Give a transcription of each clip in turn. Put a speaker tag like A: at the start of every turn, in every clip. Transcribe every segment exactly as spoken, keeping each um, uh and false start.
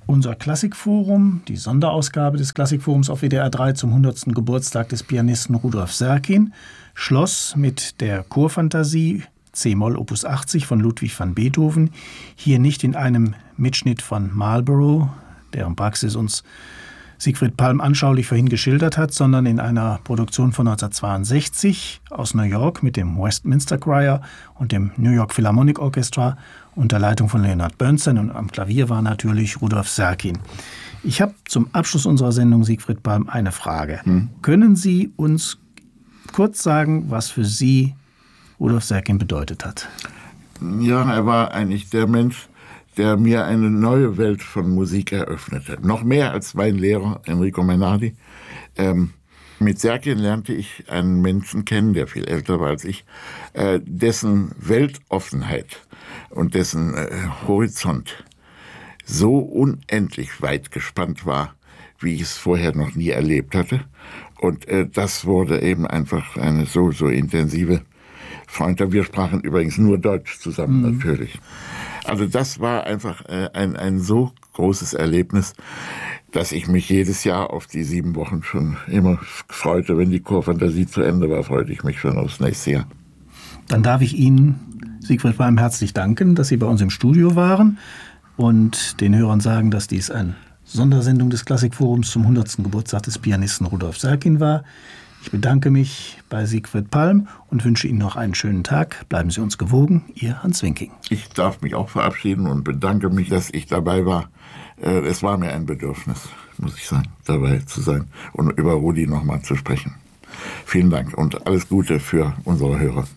A: Unser Klassikforum, die Sonderausgabe des Klassikforums auf W D R drei zum hundertsten Geburtstag des Pianisten Rudolf Serkin, schloss mit der Chorfantasie C-Moll Opus achtzig von Ludwig van Beethoven, hier nicht in einem Mitschnitt von Marlborough, deren Praxis uns Siegfried Palm anschaulich vorhin geschildert hat, sondern in einer Produktion von neunzehnhundertzweiundsechzig aus New York mit dem Westminster Choir und dem New York Philharmonic Orchestra unter Leitung von Leonard Bernstein, und am Klavier war natürlich Rudolf Serkin. Ich habe zum Abschluss unserer Sendung, Siegfried Palm, eine Frage. Hm. Können Sie uns kurz sagen, was für Sie Rudolf Serkin bedeutet hat?
B: Ja, er war eigentlich der Mensch, der mir eine neue Welt von Musik eröffnete. Noch mehr als mein Lehrer Enrico Mainardi. Ähm, mit Serkin lernte ich einen Menschen kennen, der viel älter war als ich, äh, dessen Weltoffenheit und dessen äh, Horizont so unendlich weit gespannt war, wie ich es vorher noch nie erlebt hatte. Und äh, das wurde eben einfach eine so, so intensive Freundschaft. Wir sprachen übrigens nur Deutsch zusammen, mhm. natürlich. Also das war einfach äh, ein, ein so großes Erlebnis, dass ich mich jedes Jahr auf die sieben Wochen schon immer freute. Wenn die Chorfantasie zu Ende war, freute ich mich schon aufs nächste Jahr.
A: Dann darf ich Ihnen, Siegfried Palm, herzlich danken, dass Sie bei uns im Studio waren und den Hörern sagen, dass dies eine Sondersendung des Klassikforums zum hundertsten Geburtstag des Pianisten Rudolf Serkin war. Ich bedanke mich bei Siegfried Palm und wünsche Ihnen noch einen schönen Tag. Bleiben Sie uns gewogen, Ihr Hans Winking.
B: Ich darf mich auch verabschieden und bedanke mich, dass ich dabei war. Es war mir ein Bedürfnis, muss ich sagen, dabei zu sein und über Rudi nochmal zu sprechen. Vielen Dank und alles Gute für unsere Hörer.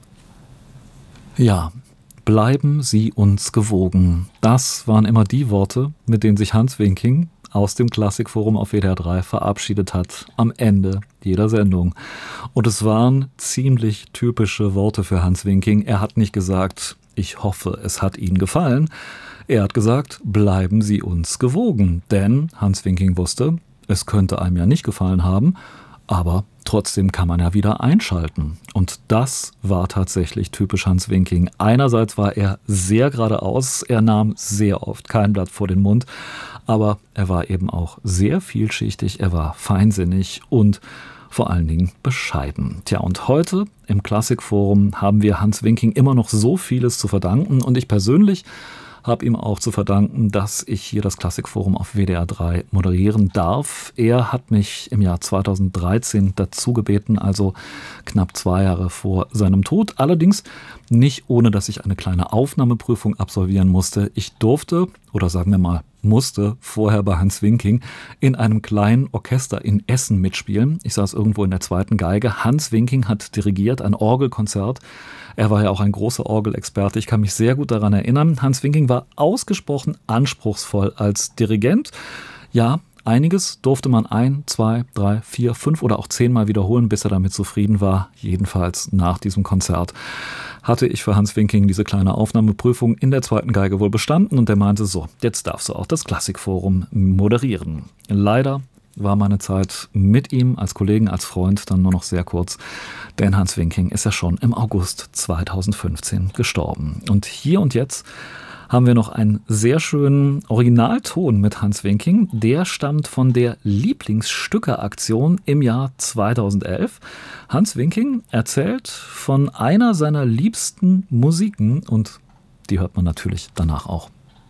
C: Ja, bleiben Sie uns gewogen. Das waren immer die Worte, mit denen sich Hans Winking aus dem Klassikforum auf W D R drei verabschiedet hat, am Ende jeder Sendung. Und es waren ziemlich typische Worte für Hans Winking. Er hat nicht gesagt, ich hoffe, es hat Ihnen gefallen. Er hat gesagt, bleiben Sie uns gewogen. Denn Hans Winking wusste, es könnte einem ja nicht gefallen haben, aber trotzdem kann man ja wieder einschalten. Und das war tatsächlich typisch Hans Winking. Einerseits war er sehr geradeaus, er nahm sehr oft kein Blatt vor den Mund, aber er war eben auch sehr vielschichtig, er war feinsinnig und vor allen Dingen bescheiden. Tja, und heute im Klassikforum haben wir Hans Winking immer noch so vieles zu verdanken, und ich persönlich habe ihm auch zu verdanken, dass ich hier das Klassikforum auf W D R drei moderieren darf. Er hat mich im Jahr zweitausenddreizehn dazu gebeten, also knapp zwei Jahre vor seinem Tod. Allerdings nicht ohne, dass ich eine kleine Aufnahmeprüfung absolvieren musste. Ich durfte, oder sagen wir mal, musste vorher bei Hans Winking in einem kleinen Orchester in Essen mitspielen. Ich saß irgendwo in der zweiten Geige. Hans Winking hat dirigiert, ein Orgelkonzert. Er war ja auch ein großer Orgelexperte. Ich kann mich sehr gut daran erinnern. Hans Winking war ausgesprochen anspruchsvoll als Dirigent. Ja, einiges durfte man ein, zwei, drei, vier, fünf oder auch zehnmal wiederholen, bis er damit zufrieden war. Jedenfalls nach diesem Konzert hatte ich für Hans Winking diese kleine Aufnahmeprüfung in der zweiten Geige wohl bestanden, und er meinte so, jetzt darfst du auch das Klassikforum moderieren. Leider war meine Zeit mit ihm als Kollegen, als Freund dann nur noch sehr kurz, denn Hans Winking ist ja schon im August zweitausendfünfzehn gestorben. Und hier und jetzt haben wir noch einen sehr schönen Originalton mit Hans Winking. Der stammt von der Lieblingsstücke-Aktion im Jahr zweitausendelf. Hans Winking erzählt von einer seiner liebsten Musiken, und die hört man natürlich danach auch.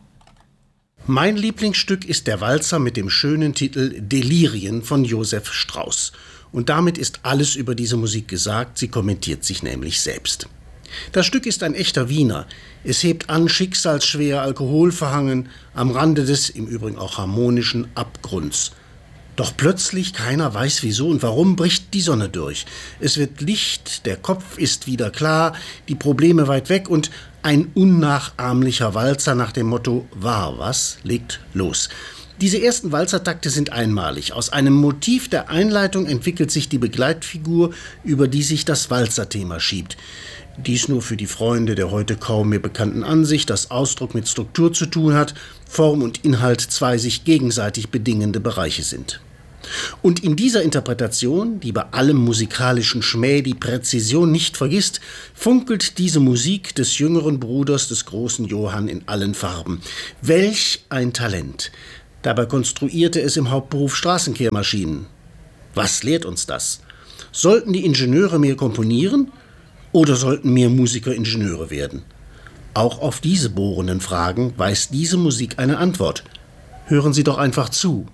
D: Mein Lieblingsstück ist der Walzer mit dem schönen Titel Delirien von Josef Strauss. Und damit ist alles über diese Musik gesagt, sie kommentiert sich nämlich selbst. Das Stück ist ein echter Wiener. Es hebt an, schicksalsschwer, alkoholverhangen, am Rande des, im Übrigen auch harmonischen Abgrunds. Doch plötzlich, keiner weiß wieso und warum, bricht die Sonne durch. Es wird Licht, der Kopf ist wieder klar, die Probleme weit weg und ein unnachahmlicher Walzer nach dem Motto »War was?« legt los. Diese ersten Walzertakte sind einmalig. Aus einem Motiv der Einleitung entwickelt sich die Begleitfigur, über die sich das Walzerthema schiebt. Dies nur für die Freunde der heute kaum mehr bekannten Ansicht, dass Ausdruck mit Struktur zu tun hat, Form und Inhalt zwei sich gegenseitig bedingende Bereiche sind. Und in dieser Interpretation, die bei allem musikalischen Schmäh die Präzision nicht vergisst, funkelt diese Musik des jüngeren Bruders des großen Johann in allen Farben. Welch ein Talent! Dabei konstruierte es im Hauptberuf Straßenkehrmaschinen. Was lehrt uns das? Sollten die Ingenieure mehr komponieren oder sollten mehr Musiker Ingenieure werden? Auch auf diese bohrenden Fragen weiß diese Musik eine Antwort. Hören Sie doch einfach zu.